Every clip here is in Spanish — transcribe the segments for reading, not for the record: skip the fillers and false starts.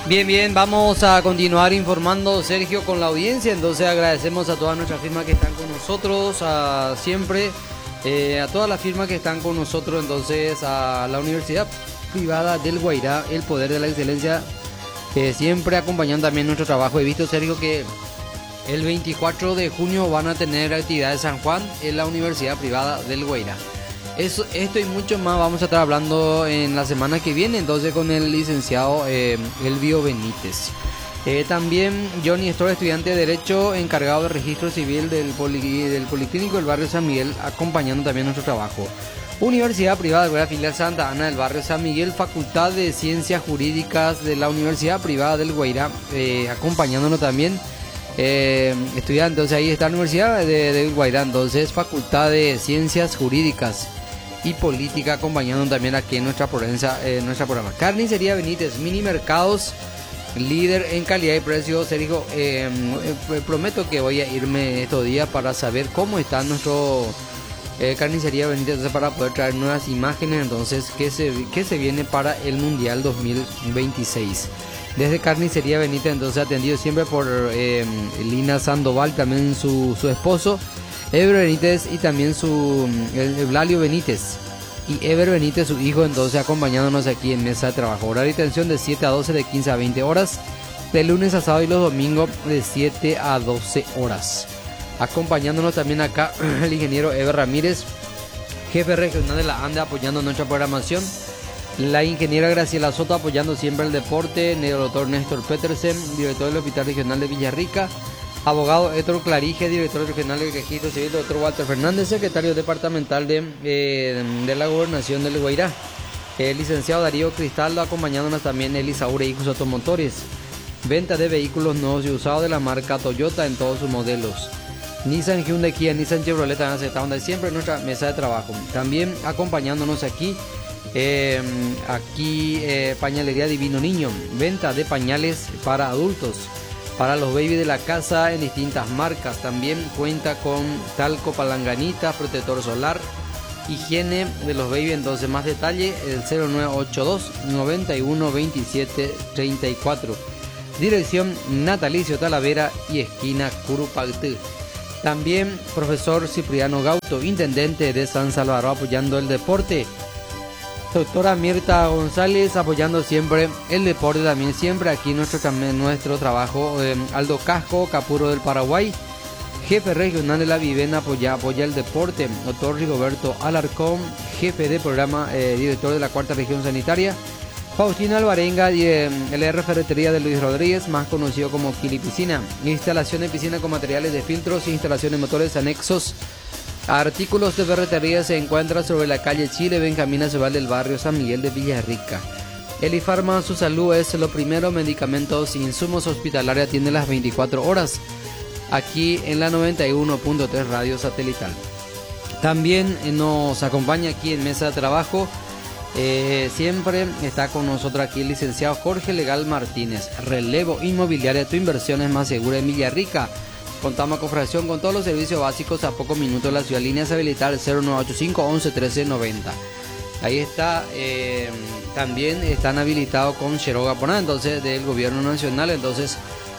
Bien, bien, vamos a continuar informando, Sergio, con la audiencia. Entonces agradecemos a todas nuestras firmas que están con nosotros, a siempre, a todas las firmas que están con nosotros. Entonces a la Universidad Privada del Guairá, el poder de la excelencia, siempre acompañando también nuestro trabajo. He visto, Sergio, que el 24 de junio van a tener actividades San Juan en la Universidad Privada del Guairá. Esto y mucho más vamos a estar hablando en la semana que viene, entonces, con el licenciado Elvio Benítez. También Johnny Store, estudiante de Derecho, encargado de registro civil del Policlínico del barrio San Miguel, acompañando también nuestro trabajo. Universidad Privada de la Filial Santa Ana del barrio San Miguel, Facultad de Ciencias Jurídicas de la Universidad Privada del Guairá, acompañándonos también. Estudiantes, entonces ahí está la Universidad del Guairá, entonces Facultad de Ciencias Jurídicas y Política, acompañando también aquí en nuestra programa. Carnicería Benítez, mini mercados, líder en calidad y precio. Sergio, prometo que voy a irme estos días para saber cómo está nuestro Carnicería Benítez, entonces, para poder traer nuevas imágenes, entonces, que se viene para el Mundial 2026. Desde Carnicería Benítez, entonces, atendido siempre por Lina Sandoval, también su esposo Ever Benítez, y también Eulalio Benítez y Ever Benítez, su hijo, entonces acompañándonos aquí en mesa de trabajo. Horario de atención de 7 a 12, de 15 a 20 horas, de lunes a sábado y los domingos de 7 a 12 horas. Acompañándonos también acá el ingeniero Ever Ramírez, jefe regional de la ANDE, apoyando nuestra programación. La ingeniera Graciela Soto, apoyando siempre el deporte. El doctor Néstor Petersen, director del Hospital Regional de Villarrica. Abogado Héctor Clarige, director regional del Registro Civil. Doctor Walter Fernández, secretario departamental de la Gobernación del Guairá. El licenciado Darío Cristaldo, acompañándonos también Elisaure Hijos Automotores. Venta de vehículos nuevos y usados de la marca Toyota en todos sus modelos. Nissan, Hyundai, Kia, Nissan, Chevrolet, también está donde siempre en nuestra mesa de trabajo. También acompañándonos aquí, Pañalería Divino Niño, venta de pañales para adultos, para los baby de la casa en distintas marcas. También cuenta con talco, palanganita, protector solar, higiene de los baby. Entonces, más detalle, el 0982 91 27 34. Dirección Natalicio Talavera y esquina Curupaltí. También profesor Cipriano Gauto, intendente de San Salvador, apoyando el deporte. Doctora Mirta González, apoyando siempre el deporte, también siempre aquí nuestro trabajo. Aldo Casco, Capuro del Paraguay, jefe regional de la Vivena, apoya el deporte. Doctor Rigoberto Alarcón, jefe de programa, director de la Cuarta Región Sanitaria. Faustina Alvarenga, LR Ferretería de Luis Rodríguez, más conocido como Kili Piscina. Instalación de piscina con materiales de filtros, instalación de motores, anexos, artículos de ferretería. Se encuentra sobre la calle Chile, Benjamín Aceval, del barrio San Miguel de Villarrica. Elifarma, su salud es lo primero. Medicamentos e insumos hospitalarios, atiende las 24 horas. Aquí en la 91.3 Radio Satelital. También nos acompaña aquí en mesa de trabajo. Siempre está con nosotros aquí el licenciado Jorge Legal Martínez. Relevo Inmobiliaria, tu inversión es más segura en Villarrica. Contamos con fracción con todos los servicios básicos a pocos minutos de la ciudad. Líneas habilitar 0985 11 13 90. Ahí está. También están habilitados con Cheroga Poná, entonces, del gobierno nacional, entonces,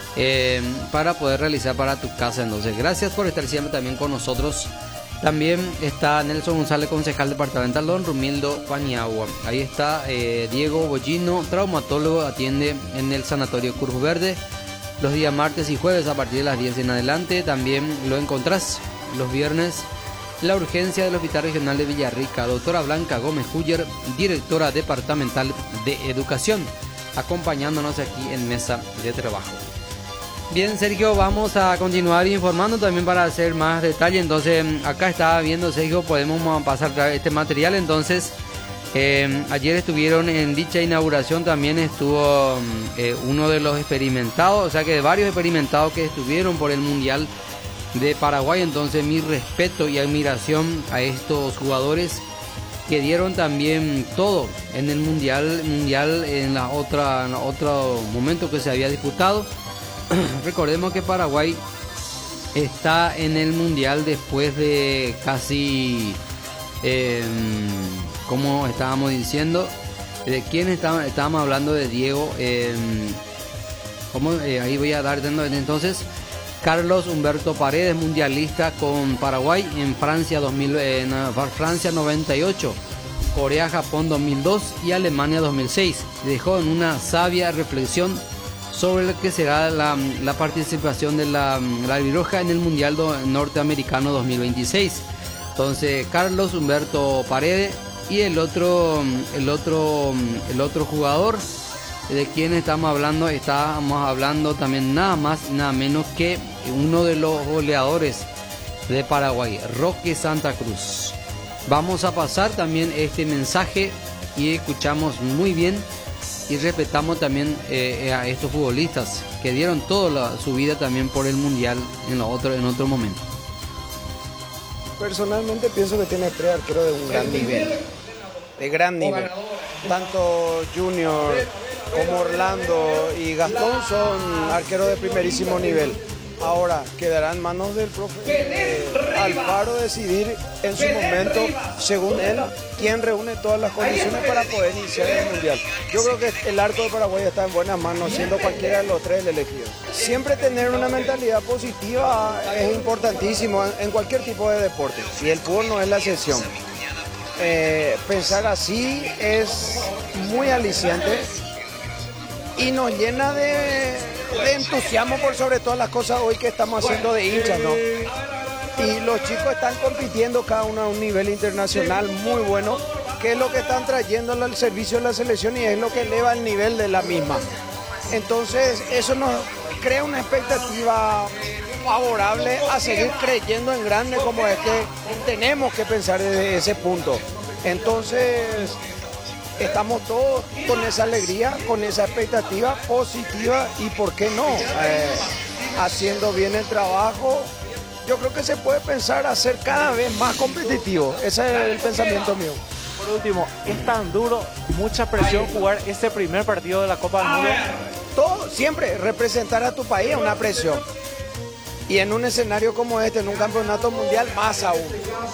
para poder realizar para tu casa. Entonces, gracias por estar siempre también con nosotros. También está Nelson González, concejal departamental, don Rumildo Paniagua. Ahí está Diego Bollino, traumatólogo, atiende en el Sanatorio Cruz Verde los días martes y jueves a partir de las 10 en adelante. También lo encontrás los viernes, la urgencia del Hospital Regional de Villarrica. Doctora Blanca Gómez Huyer, directora departamental de Educación, acompañándonos aquí en mesa de trabajo. Bien, Sergio, vamos a continuar informando también para hacer más detalle. Entonces, acá estaba viendo, Sergio, podemos pasar este material. Entonces, ayer estuvieron en dicha inauguración, también estuvo uno de los experimentados, o sea que de varios experimentados que estuvieron por el Mundial de Paraguay. Entonces, mi respeto y admiración a estos jugadores que dieron también todo en el mundial en la otro momento que se había disputado. Recordemos que Paraguay está en el mundial después de casi, como estábamos diciendo, de quién estábamos hablando, de Diego, Ahí voy a dar entonces. Carlos Humberto Paredes, mundialista con Paraguay en Francia, Francia 98, Corea-Japón 2002 y Alemania 2006. Dejó en una sabia reflexión sobre lo que será la participación de la albirroja en el Mundial Norteamericano 2026. Entonces, Carlos Humberto Paredes y el otro jugador de quien estamos hablando también nada más y nada menos que uno de los goleadores de Paraguay, Roque Santa Cruz. Vamos a pasar también este mensaje y escuchamos muy bien y respetamos también a estos futbolistas que dieron toda su vida también por el Mundial en otro momento. Personalmente pienso que tiene 3 arqueros de un gran nivel, tanto Junior como Orlando y Gastón son arqueros de primerísimo nivel. Ahora quedará en manos del profe Alfaro decidir en su momento, según él, quién reúne todas las condiciones para poder iniciar el Mundial. Yo creo que el arco de Paraguay está en buenas manos, siendo cualquiera de los 3 el elegido. Siempre tener una mentalidad positiva es importantísimo en cualquier tipo de deporte, y el fútbol no es la excepción. Pensar así es muy aliciante y nos llena de entusiasmo por sobre todas las cosas hoy que estamos haciendo de hinchas, ¿no? Y los chicos están compitiendo cada uno a un nivel internacional muy bueno, que es lo que están trayendo al servicio de la selección y es lo que eleva el nivel de la misma. Entonces eso nos crea una expectativa favorable a seguir creyendo en grande, como es que tenemos que pensar desde ese punto. Entonces estamos todos con esa alegría, con esa expectativa positiva y por qué no, haciendo bien el trabajo. Yo creo que se puede pensar a ser cada vez más competitivo. Ese es el pensamiento mío. Por último, ¿es tan duro, mucha presión jugar ese primer partido de la Copa del Mundo? Todo, siempre representar a tu país es una presión. Y en un escenario como este, en un campeonato mundial, más aún.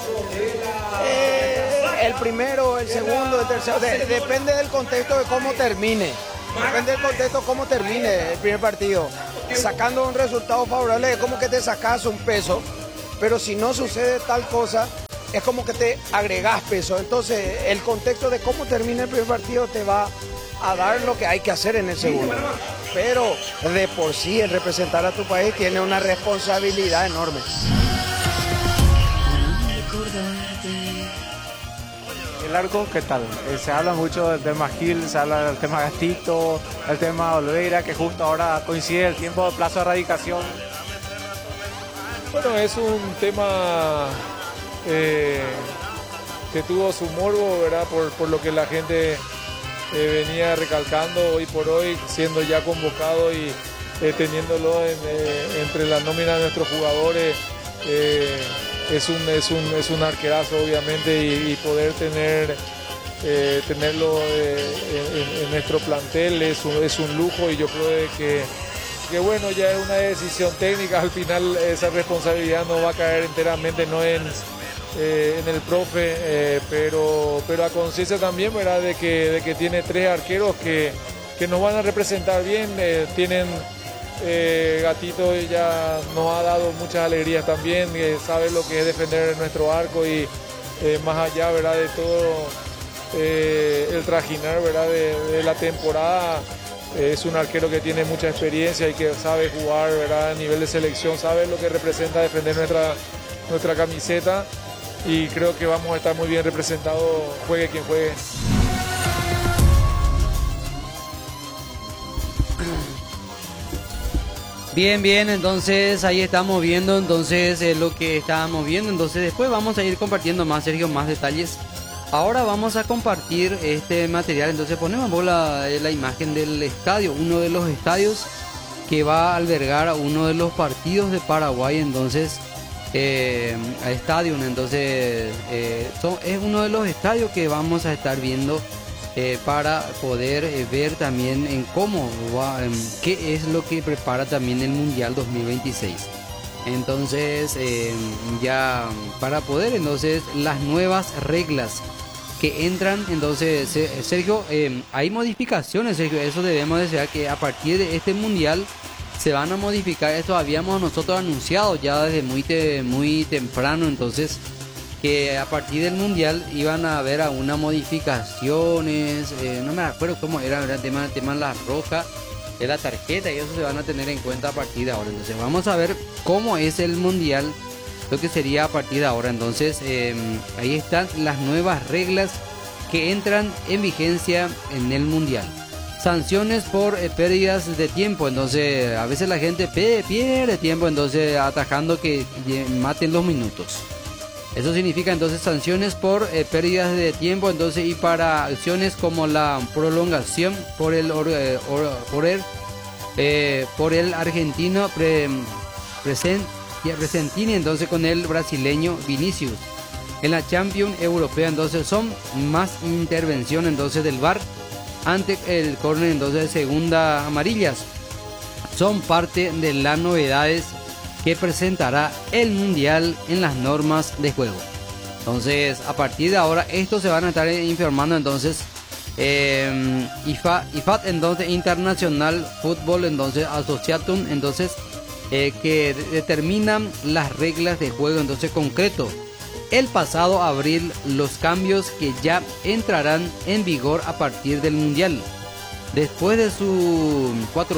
El primero, el segundo, el tercero, depende del contexto de cómo termine. Depende del contexto de cómo termine el primer partido. Sacando un resultado favorable es como que te sacas un peso, pero si no sucede tal cosa, es como que te agregás peso. Entonces, el contexto de cómo termina el primer partido te va a dar lo que hay que hacer en el segundo. Pero de por sí, el representar a tu país tiene una responsabilidad enorme. El arco, ¿qué tal? Se habla mucho del tema Gil, se habla del tema Gastito, el tema Olveira, que justo ahora coincide el tiempo de plazo de erradicación. Bueno, es un tema que tuvo su morbo, ¿verdad? Por lo que la gente venía recalcando hoy por hoy, siendo ya convocado y teniéndolo entre la nómina de nuestros jugadores. Es un arquerazo, obviamente, y poder tenerlo en nuestro plantel es un lujo, y yo creo que bueno, ya es una decisión técnica. Al final esa responsabilidad no va a caer enteramente no en el profe, pero a conciencia también, ¿verdad? de que tiene 3 arqueros que nos van a representar bien. Tienen Gatito, ya nos ha dado muchas alegrías también, sabe lo que es defender nuestro arco y más allá, ¿verdad? de todo el trajinar, ¿verdad? de la temporada. Es un arquero que tiene mucha experiencia y que sabe jugar, ¿verdad? A nivel de selección, sabe lo que representa defender nuestra camiseta, y creo que vamos a estar muy bien representados, juegue quien juegue. Bien, entonces ahí estamos viendo lo que estábamos viendo. Entonces después vamos a ir compartiendo más, Sergio, más detalles. Ahora vamos a compartir este material. Entonces ponemos la imagen del estadio, uno de los estadios que va a albergar a uno de los partidos de Paraguay. Entonces a estadio, entonces es uno de los estadios que vamos a estar viendo para poder ver también en cómo va, qué es lo que prepara también el Mundial 2026. Entonces ya para poder, entonces las nuevas reglas que entran. Entonces, Sergio, hay modificaciones, Sergio, eso debemos desear que a partir de este mundial se van a modificar. Esto habíamos nosotros anunciado ya desde muy temprano, entonces que a partir del mundial iban a haber algunas modificaciones, no me acuerdo cómo era el tema de la roja de la tarjeta, y eso se van a tener en cuenta a partir de ahora. Entonces vamos a ver cómo es el mundial, lo que sería a partir de ahora. Entonces ahí están las nuevas reglas que entran en vigencia en el mundial. Sanciones por pérdidas de tiempo. Entonces a veces la gente pierde tiempo, entonces atajando que maten los minutos. Eso significa entonces sanciones por pérdidas de tiempo, entonces, y para acciones como la prolongación por el argentino Presentini, entonces con el brasileño Vinicius. En la Champions Europea entonces son más intervención entonces del VAR ante el córner entonces de segunda amarillas. Son parte de las novedades que presentará el mundial en las normas de juego. Entonces a partir de ahora estos se van a estar informando entonces IFAT entonces International Football entonces Association entonces que determinan las reglas de juego entonces concreto. El pasado abril los cambios que ya entrarán en vigor a partir del mundial. Después de su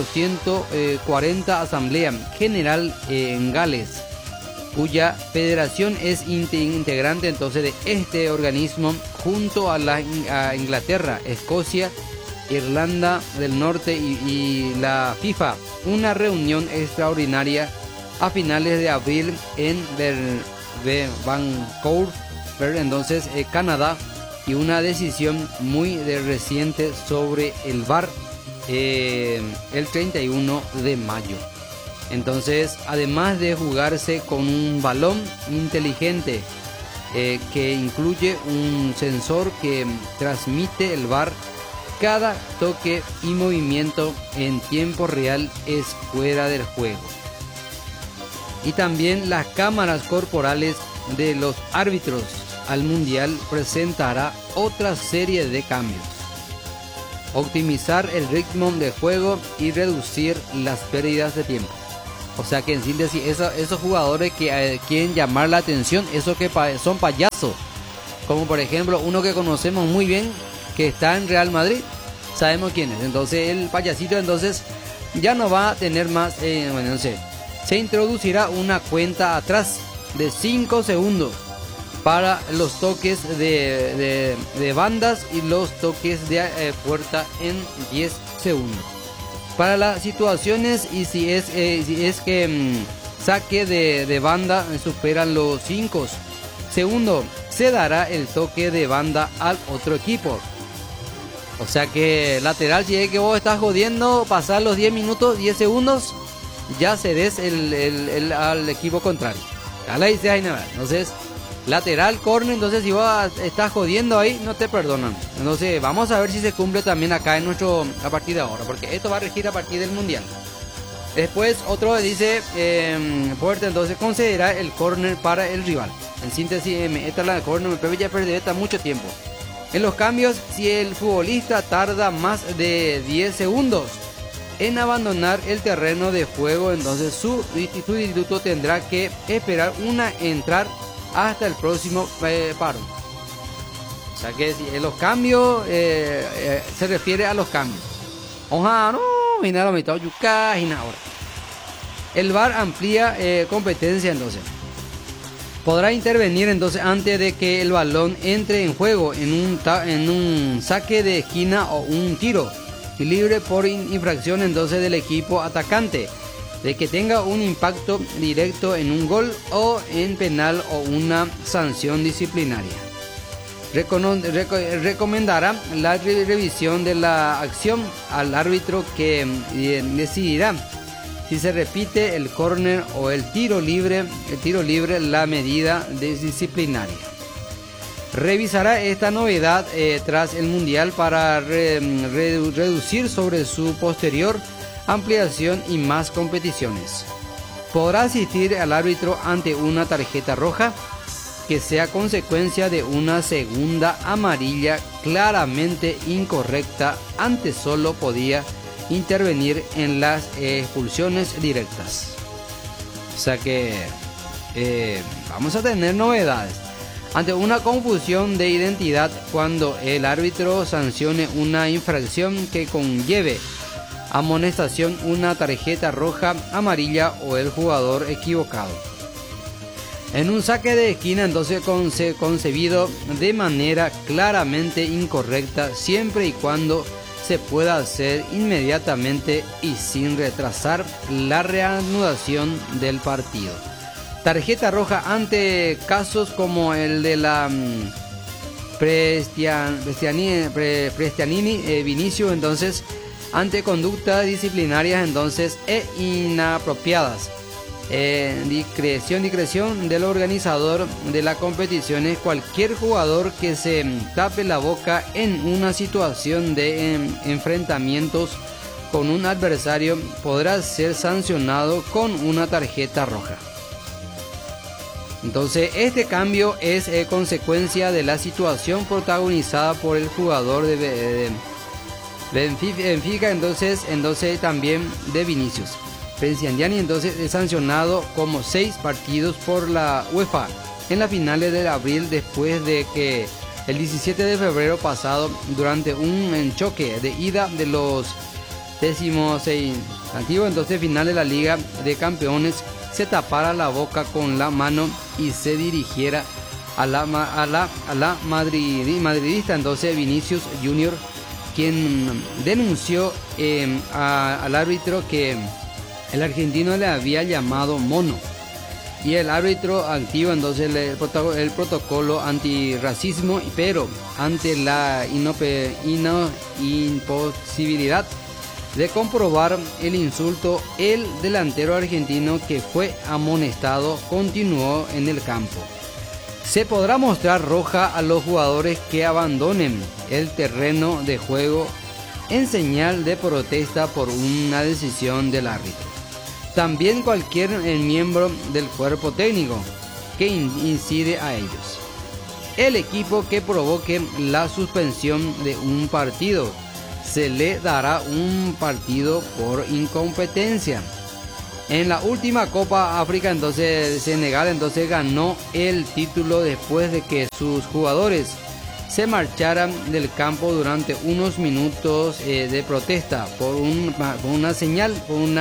440 Asamblea General en Gales, cuya federación es integrante entonces de este organismo junto a Inglaterra, Escocia, Irlanda del Norte y la FIFA, una reunión extraordinaria a finales de abril en Vancouver, entonces Canadá, y una decisión muy reciente sobre el VAR el 31 de mayo. Entonces, además de jugarse con un balón inteligente que incluye un sensor que transmite el VAR, cada toque y movimiento en tiempo real es fuera del juego. Y también las cámaras corporales de los árbitros al mundial presentará otra serie de cambios. Optimizar el ritmo de juego y reducir las pérdidas de tiempo. O sea que en síntesis, esos jugadores que quieren llamar la atención, esos que son payasos, como por ejemplo uno que conocemos muy bien, que está en Real Madrid, sabemos quién es. Entonces el payasito entonces ya no va a tener más, bueno, no sé, se introducirá una cuenta atrás de 5 segundos para los toques de bandas y los toques de puerta en 10 segundos. Para las situaciones y si es que saque de banda superan los 5 segundos, se dará el toque de banda al otro equipo. O sea que lateral, si es que vos estás jodiendo, pasar los 10 minutos, 10 segundos, ya cedes al equipo contrario. Entonces, lateral, corner, entonces si vos estás jodiendo ahí, no te perdonan. Entonces vamos a ver si se cumple también acá en a partir de ahora, porque esto va a regir a partir del mundial. Después otro dice fuerte, entonces considera el corner para el rival. En síntesis, esta es la corner, me ya perder esta mucho tiempo. En los cambios, si el futbolista tarda más de 10 segundos en abandonar el terreno de juego, entonces su instituto tendrá que esperar entrar hasta el próximo paro. O sea que si en los cambios se refiere a los cambios. El VAR amplía competencia entonces. Podrá intervenir entonces antes de que el balón entre en juego en un saque de esquina o un tiro y libre por infracción entonces del equipo atacante, de que tenga un impacto directo en un gol o en penal o una sanción disciplinaria. Recomendará la revisión de la acción al árbitro, que decidirá si se repite el córner o el tiro libre, la medida disciplinaria. Revisará esta novedad tras el mundial para reducir sobre su posterior ampliación y más competiciones. Podrá asistir al árbitro ante una tarjeta roja. que sea consecuencia de una segunda amarilla claramente incorrecta. Antes solo podía intervenir en las expulsiones directas. O sea que vamos a tener novedades. Ante una confusión de identidad, cuando el árbitro sancione una infracción que conlleve amonestación, una tarjeta roja, amarilla o el jugador equivocado. En un saque de esquina, entonces concebido de manera claramente incorrecta, siempre y cuando se pueda hacer inmediatamente y sin retrasar la reanudación del partido. Tarjeta roja ante casos como el de la Prestianini Vinicio, entonces ante conductas disciplinarias entonces inapropiadas. Discreción del organizador de la competición. Es cualquier jugador que se tape la boca en una situación de enfrentamientos con un adversario podrá ser sancionado con una tarjeta roja. Entonces este cambio es consecuencia de la situación protagonizada por el jugador de Benfica, entonces también de Vinicius. Prestianini entonces es sancionado como 6 partidos por la UEFA en las finales de abril, después de que el 17 de febrero pasado, durante un choque de ida de los 16 entonces final de la Liga de Campeones, se tapara la boca con la mano y se dirigiera a la madridista entonces Vinicius Junior, quien denunció al árbitro que el argentino le había llamado mono, y el árbitro activa entonces el protocolo antirracismo, pero ante la imposibilidad de comprobar el insulto, el delantero argentino, que fue amonestado, continuó en el campo. Se podrá mostrar roja a los jugadores que abandonen el terreno de juego en señal de protesta por una decisión del árbitro. También cualquier miembro del cuerpo técnico que incide a ellos. El equipo que provoque la suspensión de un partido se le dará un partido por incompetencia. En la última Copa África, entonces Senegal entonces ganó el título después de que sus jugadores se marcharan del campo durante unos minutos de protesta por una señal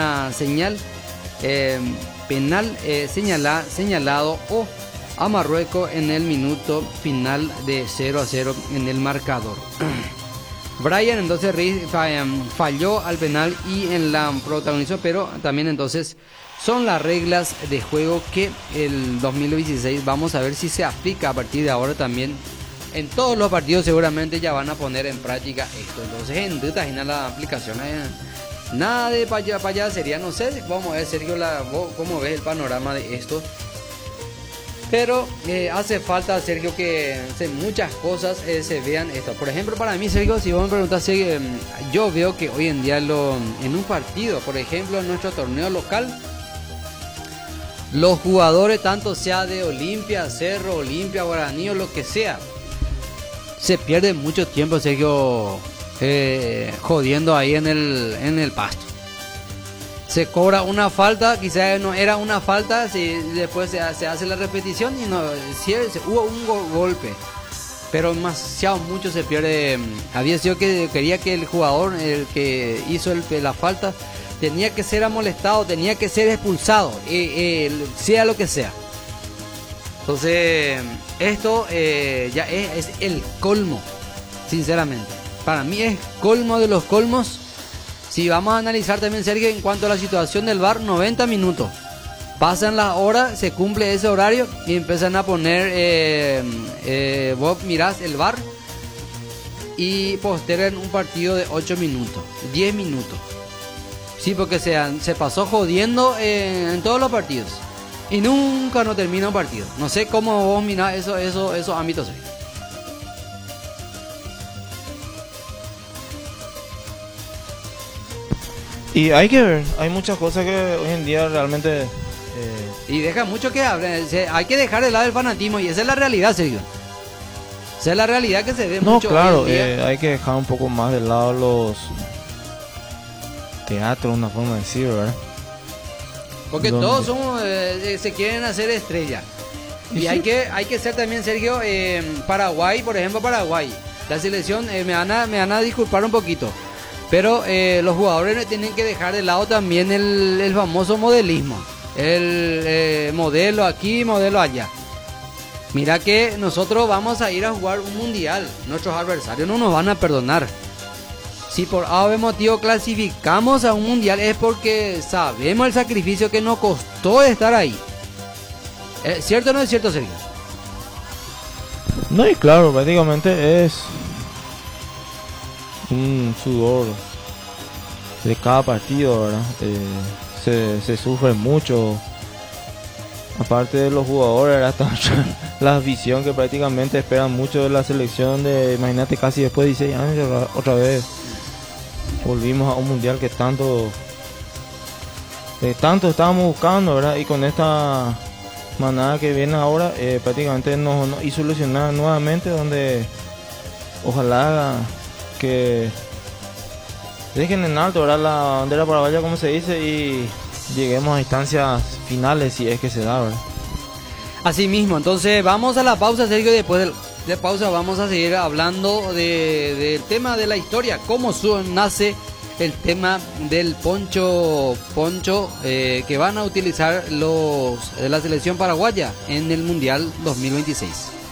penal señalado a Marruecos en el minuto final de 0-0 en el marcador. Brian entonces falló al penal y en la protagonizó, pero también entonces son las reglas de juego que el 2016 vamos a ver si se aplica a partir de ahora también. En todos los partidos seguramente ya van a poner en práctica esto. Entonces en la aplicación nada de payasería, no sé. Vamos a ver, Sergio, cómo ves el panorama de esto. Pero hace falta, Sergio, que muchas cosas se vean esto. Por ejemplo, para mí, Sergio, si vos me preguntás, yo veo que hoy en día en un partido, por ejemplo, en nuestro torneo local, los jugadores, tanto sea de Olimpia, Cerro, Olimpia, Guaraní o lo que sea, se pierde mucho tiempo, Sergio, jodiendo ahí en el pasto. Se cobra una falta, quizás no era una falta, si después se hace la repetición y no, si hubo un golpe, pero demasiado mucho se pierde. Había sido que quería que el jugador, el que hizo la falta, tenía que ser amolestado, tenía que ser expulsado, sea lo que sea. Entonces esto ya es el colmo, sinceramente. Para mí es colmo de los colmos. Si vamos a analizar también, Sergio, en cuanto a la situación del VAR, 90 minutos. Pasan las horas, se cumple ese horario y empiezan a poner, vos mirás el VAR y postergan un partido de 8 minutos, 10 minutos. Sí, porque se pasó jodiendo en todos los partidos y nunca no termina un partido. No sé cómo vos mirás esos ámbitos, Sergio. Y hay que ver, hay muchas cosas que hoy en día realmente Y deja mucho que hablar. Hay que dejar de lado el fanatismo y esa es la realidad, Sergio. Esa es la realidad que se ve No, mucho claro, hoy en día. hay que dejar un poco más de lado los teatros, una forma de decir, ¿verdad? Porque ¿Dónde? todos somos, se quieren hacer estrella. Y hay que ser también, Sergio, Paraguay, por ejemplo, Paraguay. La selección, me van a disculpar un poquito. Pero los jugadores tienen que dejar de lado también el famoso modelismo. El modelo aquí, modelo allá. Mira que nosotros vamos a ir a jugar un mundial. Nuestros adversarios no nos van a perdonar. Si por A o B motivo clasificamos a un mundial es porque sabemos el sacrificio que nos costó estar ahí. ¿Cierto o no es cierto, Sergio? No, y claro, prácticamente es un sudor de cada partido, ¿verdad? Se sufre mucho. Aparte de los jugadores, hasta la visión que prácticamente esperan mucho de la selección. Imagínate, casi después de 16 años otra vez volvimos a un mundial que tanto estábamos buscando, ¿verdad? Y con esta manada que viene ahora, prácticamente nos hizo ilusionar nuevamente, donde ojalá que dejen en alto, ¿verdad?, la bandera paraguaya, como se dice, y lleguemos a instancias finales si es que se da, ¿verdad? Así mismo, entonces vamos a la pausa, Sergio, y después de pausa vamos a seguir hablando del tema de la historia, cómo nace el tema del poncho que van a utilizar la selección paraguaya en el Mundial 2026.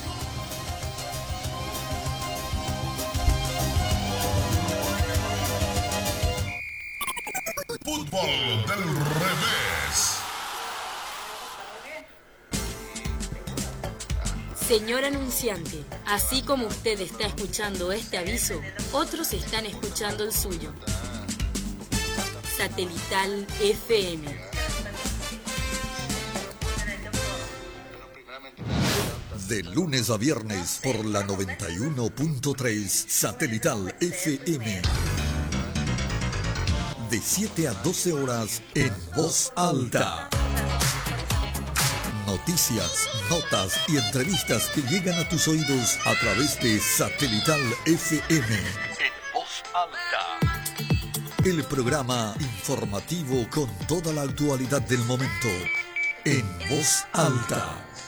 Fútbol del revés. Señor anunciante, así como usted está escuchando este aviso, otros están escuchando el suyo. Satelital FM. De lunes a viernes por la 91.3 Satelital FM. De 7 a 12 horas en voz alta. Noticias, notas y entrevistas que llegan a tus oídos a través de Satelital FM. En voz alta. El programa informativo con toda la actualidad del momento. En voz alta.